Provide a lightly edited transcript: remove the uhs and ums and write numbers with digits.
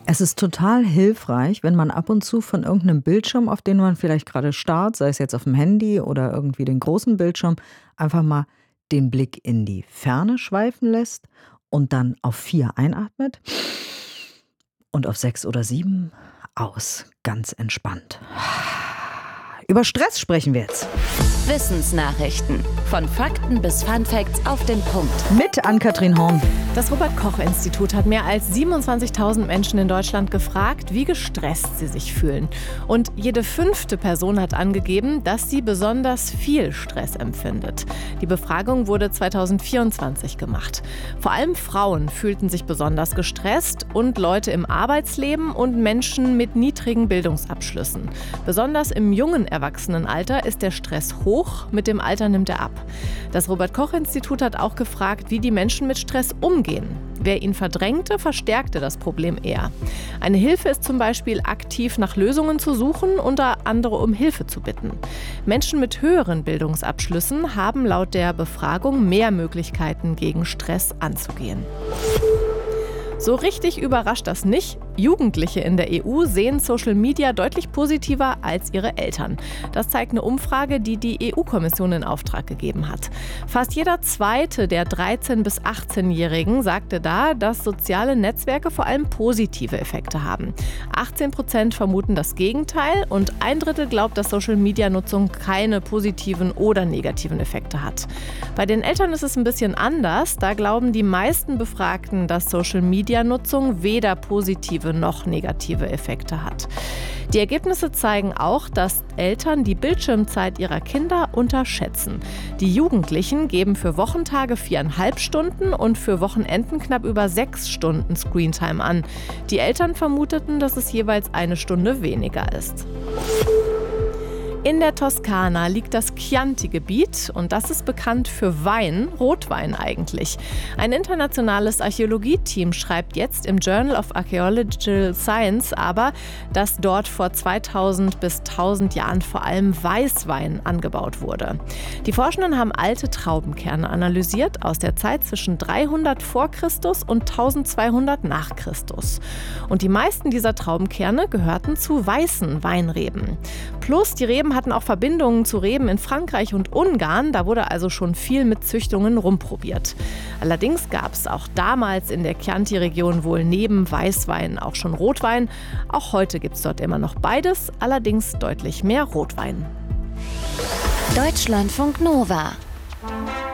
Es ist total hilfreich, wenn man ab und zu von irgendeinem Bildschirm, auf den man vielleicht gerade starrt, sei es jetzt auf dem Handy oder irgendwie den großen Bildschirm, einfach mal den Blick in die Ferne schweifen lässt und dann auf 4 einatmet und auf 6 oder 7 aus. Ganz entspannt. Über Stress sprechen wir jetzt. Wissensnachrichten. Von Fakten bis Funfacts auf den Punkt. Mit Ann-Kathrin Horn. Das Robert-Koch-Institut hat mehr als 27.000 Menschen in Deutschland gefragt, wie gestresst sie sich fühlen. Und jede 5. Person hat angegeben, dass sie besonders viel Stress empfindet. Die Befragung wurde 2024 gemacht. Vor allem Frauen fühlten sich besonders gestresst und Leute im Arbeitsleben und Menschen mit niedrigen Bildungsabschlüssen. Besonders im jungen Erwachsenenalter ist der Stress hoch, mit dem Alter nimmt er ab. Das Robert-Koch-Institut hat auch gefragt, wie die Menschen mit Stress umgehen. Wer ihn verdrängte, verstärkte das Problem eher. Eine Hilfe ist zum Beispiel, aktiv nach Lösungen zu suchen und andere um Hilfe zu bitten. Menschen mit höheren Bildungsabschlüssen haben laut der Befragung mehr Möglichkeiten, gegen Stress anzugehen. So richtig überrascht das nicht. Jugendliche in der EU sehen Social Media deutlich positiver als ihre Eltern. Das zeigt eine Umfrage, die die EU-Kommission in Auftrag gegeben hat. Fast jeder Zweite der 13- bis 18-Jährigen sagte da, dass soziale Netzwerke vor allem positive Effekte haben. 18% vermuten das Gegenteil und 1/3 glaubt, dass Social-Media-Nutzung keine positiven oder negativen Effekte hat. Bei den Eltern ist es ein bisschen anders. Da glauben die meisten Befragten, dass Social-Media-Nutzung weder positive noch negative Effekte hat. Die Ergebnisse zeigen auch, dass Eltern die Bildschirmzeit ihrer Kinder unterschätzen. Die Jugendlichen geben für Wochentage 4,5 Stunden und für Wochenenden knapp über 6 Stunden Screentime an. Die Eltern vermuteten, dass es jeweils 1 Stunde weniger ist. In der Toskana liegt das Chianti-Gebiet und das ist bekannt für Wein, Rotwein eigentlich. Ein internationales Archäologieteam schreibt jetzt im Journal of Archaeological Science aber, dass dort vor 2000 bis 1000 Jahren vor allem Weißwein angebaut wurde. Die Forschenden haben alte Traubenkerne analysiert aus der Zeit zwischen 300 vor Christus und 1200 nach Christus. Und die meisten dieser Traubenkerne gehörten zu weißen Weinreben. Plus die Reben hatten auch Verbindungen zu Reben in Frankreich und Ungarn. Da wurde also schon viel mit Züchtungen rumprobiert. Allerdings gab es auch damals in der Chianti-Region wohl neben Weißwein auch schon Rotwein. Auch heute gibt es dort immer noch beides, allerdings deutlich mehr Rotwein. Deutschlandfunk Nova